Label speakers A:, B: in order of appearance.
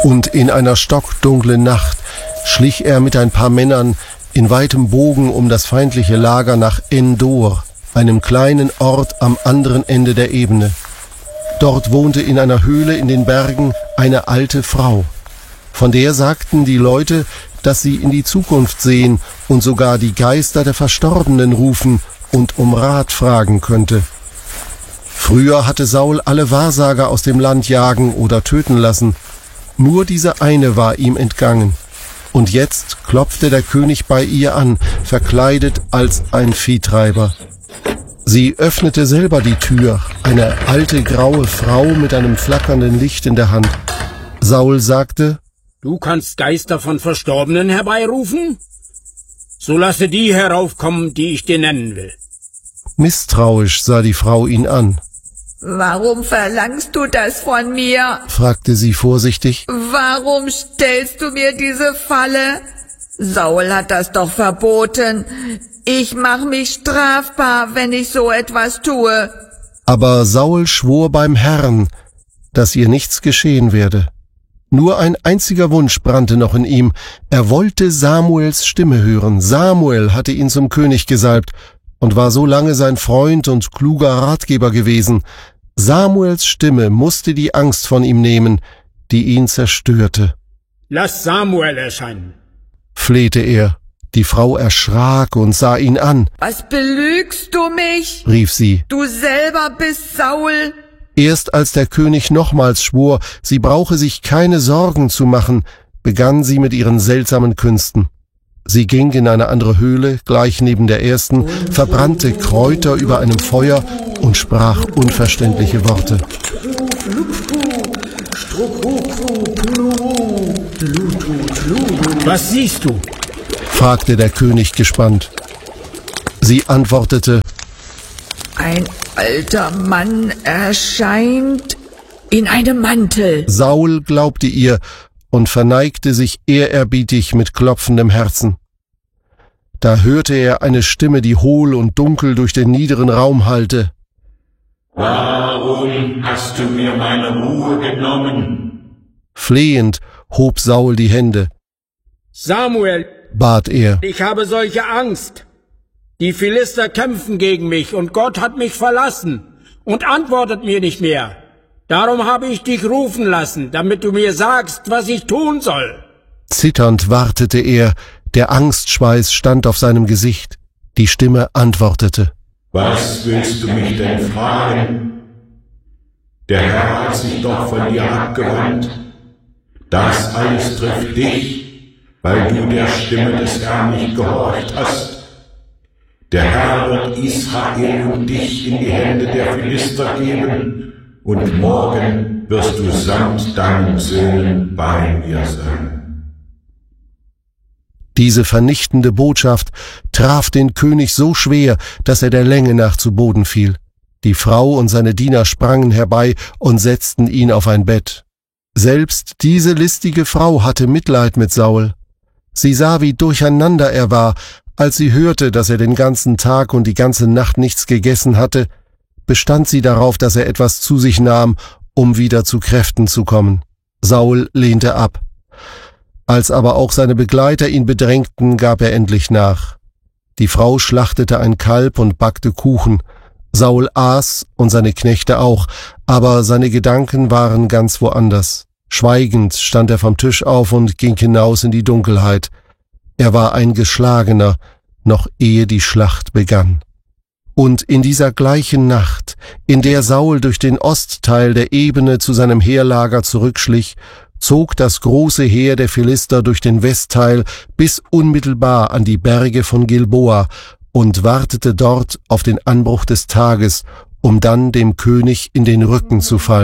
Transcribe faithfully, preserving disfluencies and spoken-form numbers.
A: Und in einer stockdunklen Nacht schlich er mit ein paar Männern in weitem Bogen um das feindliche Lager nach Endor, einem kleinen Ort am anderen Ende der Ebene. Dort wohnte in einer Höhle in den Bergen eine alte Frau. Von der sagten die Leute, dass sie in die Zukunft sehen und sogar die Geister der Verstorbenen rufen und um Rat fragen könnte. Früher hatte Saul alle Wahrsager aus dem Land jagen oder töten lassen. Nur diese eine war ihm entgangen. Und jetzt klopfte der König bei ihr an, verkleidet als ein Viehtreiber. Sie öffnete selber die Tür, eine alte graue Frau mit einem flackernden Licht in der Hand. Saul sagte:
B: Du kannst Geister von Verstorbenen herbeirufen? So lasse die heraufkommen, die ich dir nennen will.
A: Misstrauisch sah die Frau ihn an.
C: Warum verlangst du das von mir?
A: Fragte sie vorsichtig.
C: Warum stellst du mir diese Falle? Saul hat das doch verboten. Ich mache mich strafbar, wenn ich so etwas tue.
A: Aber Saul schwor beim Herrn, dass ihr nichts geschehen werde. Nur ein einziger Wunsch brannte noch in ihm. Er wollte Samuels Stimme hören. Samuel hatte ihn zum König gesalbt und war so lange sein Freund und kluger Ratgeber gewesen. Samuels Stimme musste die Angst von ihm nehmen, die ihn zerstörte.
B: Lass Samuel erscheinen,
A: flehte er. Die Frau erschrak und sah ihn an.
C: Was belügst du mich?
A: Rief sie.
C: Du selber bist Saul.
A: Erst als der König nochmals schwor, sie brauche sich keine Sorgen zu machen, begann sie mit ihren seltsamen Künsten. Sie ging in eine andere Höhle, gleich neben der ersten, verbrannte Kräuter über einem Feuer und sprach unverständliche Worte.
B: Was siehst du?
A: Fragte der König gespannt. Sie antwortete:
C: Ein alter Mann erscheint in einem Mantel.
A: Saul glaubte ihr und verneigte sich ehrerbietig mit klopfendem Herzen. Da hörte er eine Stimme, die hohl und dunkel durch den niederen Raum hallte.
D: Warum hast du mir meine Ruhe genommen?
A: Flehend hob Saul die Hände.
B: Samuel,
A: bat er,
B: ich habe solche Angst. Die Philister kämpfen gegen mich und Gott hat mich verlassen und antwortet mir nicht mehr. Darum habe ich dich rufen lassen, damit du mir sagst, was ich tun soll.
A: Zitternd wartete er, der Angstschweiß stand auf seinem Gesicht. Die Stimme antwortete:
D: Was willst du mich denn fragen? Der Herr hat sich doch von dir abgewandt. Das alles trifft dich, weil du der Stimme des Herrn nicht gehorcht hast. Der Herr wird Israel und dich in die Hände der Philister geben, und morgen wirst du samt deinen Söhnen bei mir sein.
A: Diese vernichtende Botschaft traf den König so schwer, dass er der Länge nach zu Boden fiel. Die Frau und seine Diener sprangen herbei und setzten ihn auf ein Bett. Selbst diese listige Frau hatte Mitleid mit Saul. Sie sah, wie durcheinander er war, als sie hörte, dass er den ganzen Tag und die ganze Nacht nichts gegessen hatte, bestand sie darauf, dass er etwas zu sich nahm, um wieder zu Kräften zu kommen. Saul lehnte ab. Als aber auch seine Begleiter ihn bedrängten, gab er endlich nach. Die Frau schlachtete ein Kalb und backte Kuchen. Saul aß und seine Knechte auch, aber seine Gedanken waren ganz woanders. Schweigend stand er vom Tisch auf und ging hinaus in die Dunkelheit. Er war ein Geschlagener, noch ehe die Schlacht begann. Und in dieser gleichen Nacht, in der Saul durch den Ostteil der Ebene zu seinem Heerlager zurückschlich, zog das große Heer der Philister durch den Westteil bis unmittelbar an die Berge von Gilboa und wartete dort auf den Anbruch des Tages, um dann dem König in den Rücken zu fallen.